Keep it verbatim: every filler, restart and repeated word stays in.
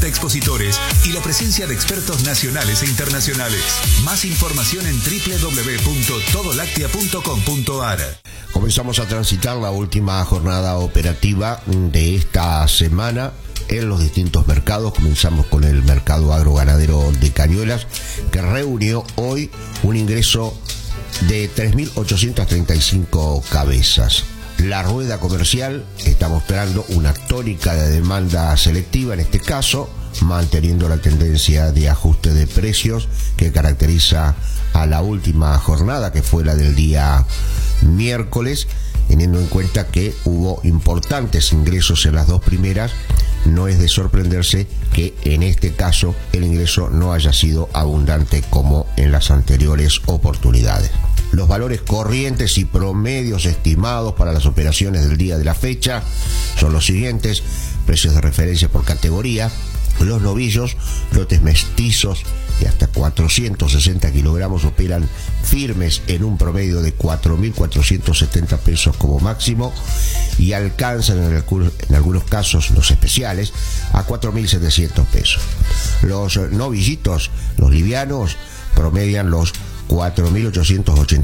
cincuenta expositores y la presencia de expertos nacionales e internacionales. Más información en doble u doble u doble u punto todo lactia punto com punto a r. Comenzamos a transitar la última jornada operativa de esta semana en los distintos mercados. Comenzamos con el mercado agroganadero de Cañuelas, que reunió hoy un ingreso de tres mil ochocientas treinta y cinco cabezas. La rueda comercial está mostrando una tónica de demanda selectiva, en este caso, manteniendo la tendencia de ajuste de precios que caracteriza a la última jornada, que fue la del día miércoles, teniendo en cuenta que hubo importantes ingresos en las dos primeras. No es de sorprenderse que en este caso el ingreso no haya sido abundante como en las anteriores oportunidades. Los valores corrientes y promedios estimados para las operaciones del día de la fecha son los siguientes: precios de referencia por categoría. Los novillos, lotes mestizos de hasta cuatrocientos sesenta kilogramos operan firmes en un promedio de cuatro mil cuatrocientos setenta pesos como máximo y alcanzan en, el, en algunos casos, los especiales, a cuatro mil setecientos pesos. Los novillitos, los livianos, promedian los cuatro mil ochocientos ochenta